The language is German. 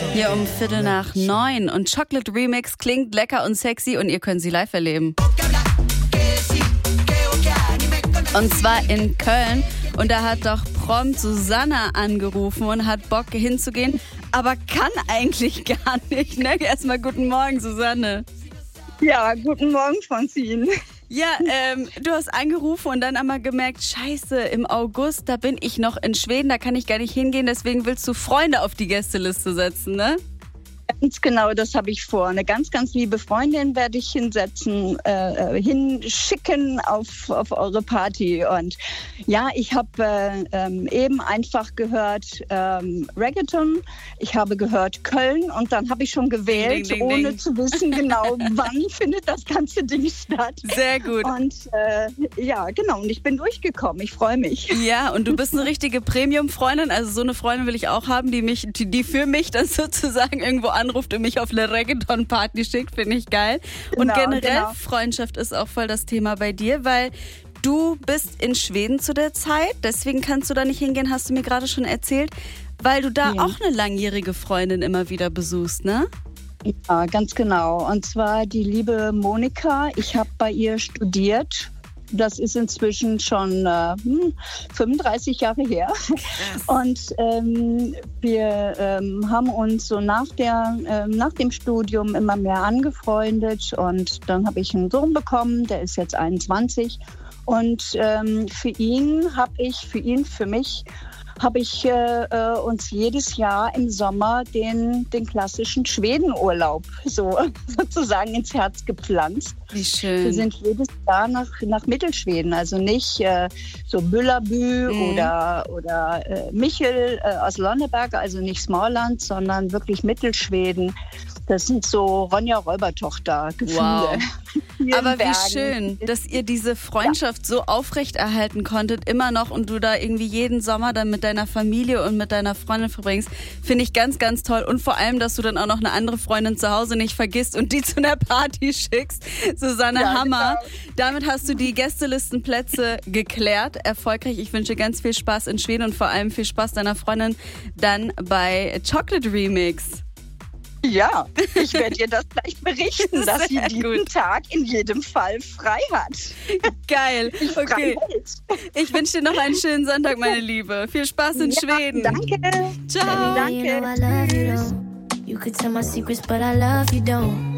Hier um 8:45 und Chocolate Remix klingt lecker und sexy und ihr könnt sie live erleben. Und zwar in Köln. Und da hat doch prompt Susanna angerufen und hat Bock hinzugehen, aber kann eigentlich gar nicht. Ne? Erstmal guten Morgen, Susanne. Ja, guten Morgen, Francine. Ja, du hast angerufen und dann einmal gemerkt, scheiße, im August, da bin ich noch in Schweden, da kann ich gar nicht hingehen, deswegen willst du Freunde auf die Gästeliste setzen, ne? Ganz genau, das habe ich vor. Eine ganz, ganz liebe Freundin werde ich hinschicken auf eure Party. Und ja, ich habe eben einfach gehört Reggaeton. Ich habe gehört Köln und dann habe ich schon gewählt, ding, ding, ohne ding. zu wissen genau, wann findet das ganze Ding statt. Sehr gut. Und ja, genau. Und ich bin durchgekommen. Ich freue mich. Ja, und du bist eine richtige Premium-Freundin, also so eine Freundin will ich auch haben, die für mich dann sozusagen irgendwo anruft und mich auf eine Reggaeton-Party schickt, finde ich geil. Und generell Freundschaft ist auch voll das Thema bei dir, weil du bist in Schweden zu der Zeit, deswegen kannst du da nicht hingehen, hast du mir gerade schon erzählt, weil du da auch eine langjährige Freundin immer wieder besuchst, ne? Ja, ganz genau. Und zwar die liebe Monika. Ich habe bei ihr studiert. Das ist inzwischen schon 35 Jahre her. Krass. Und wir haben uns so nach dem Studium immer mehr angefreundet. Und dann habe ich einen Sohn bekommen, der ist jetzt 21. Und für mich habe ich uns jedes Jahr im Sommer den klassischen Schwedenurlaub so sozusagen ins Herz gepflanzt. Wie schön. Wir sind jedes Jahr nach Mittelschweden, also nicht so Büllerbü oder Michel aus Lonneberg, also nicht Småland, sondern wirklich Mittelschweden. Das sind so Ronja-Räubertochter-Gefühle. Wow. Aber wie Bergen. schön, dass ihr diese Freundschaft so aufrechterhalten konntet, immer noch, und du da irgendwie jeden Sommer dann mit deiner Familie und mit deiner Freundin verbringst, finde ich ganz, ganz toll. Und vor allem, dass du dann auch noch eine andere Freundin zu Hause nicht vergisst und die zu einer Party schickst. Susanne, Ja, Hammer. genau. Damit hast du die Gästelistenplätze geklärt. Erfolgreich. Ich wünsche ganz viel Spaß in Schweden und vor allem viel Spaß deiner Freundin dann bei Chocolate Remix. Ja, ich werde ihr das gleich berichten, dass sie Sehr diesen gut. Tag in jedem Fall frei hat. Geil. Okay. Ich wünsche dir noch einen schönen Sonntag, meine Liebe. Viel Spaß in Schweden. Danke. Ciao. Danke. You know I love you though. You could tell my secrets, but I love you don't.